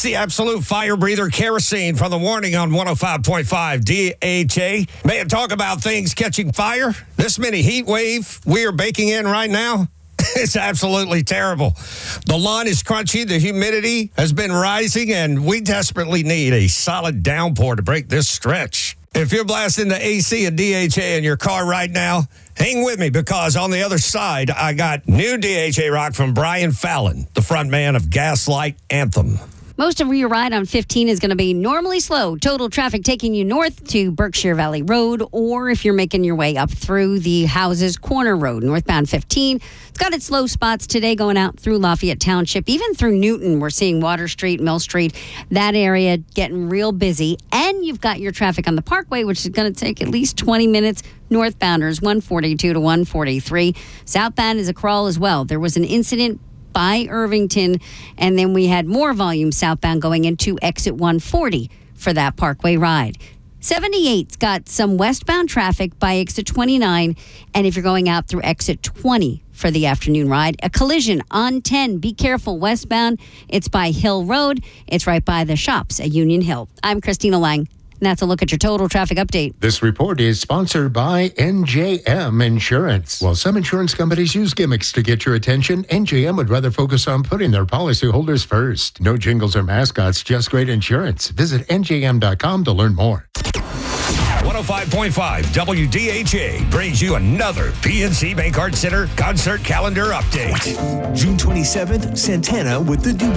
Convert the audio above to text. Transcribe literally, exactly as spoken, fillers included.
the absolute fire breather kerosene from the warning on one oh five point five D H A. May I talk about things catching fire? This mini heat wave we are baking in right now, it's absolutely terrible. The lawn is crunchy, the humidity has been rising, and we desperately need a solid downpour to break this stretch. If you're blasting the A C and D H A in your car right now, hang with me, because on the other side, I got new D H A rock from Brian Fallon, the frontman of Gaslight Anthem. Most of your ride on fifteen is going to be normally slow. Total traffic taking you north to Berkshire Valley Road, or if you're making your way up through the Houses Corner Road, northbound fifteen. It's got its slow spots today going out through Lafayette Township, even through Newton. We're seeing Water Street, Mill Street, that area getting real busy. And you've got your traffic on the Parkway, which is going to take at least twenty minutes. Northbounders, one forty-two to one forty-three. Southbound is a crawl as well. There was an incident by Irvington, and then we had more volume southbound going into exit one forty for that Parkway ride. seventy-eight's got some westbound traffic by exit twenty-nine, and if you're going out through exit twenty for the afternoon ride, a collision on ten. Be careful westbound. It's by Hill Road. It's right by the shops at Union Hill. I'm Christina Lang. And that's a look at your total traffic update. This report is sponsored by N J M Insurance. While some insurance companies use gimmicks to get your attention, N J M would rather focus on putting their policyholders first. No jingles or mascots, just great insurance. Visit N J M dot com to learn more. one oh five point five W D H A brings you another P N C Bank Art Center concert calendar update. June twenty-seventh, Santana with the Doobie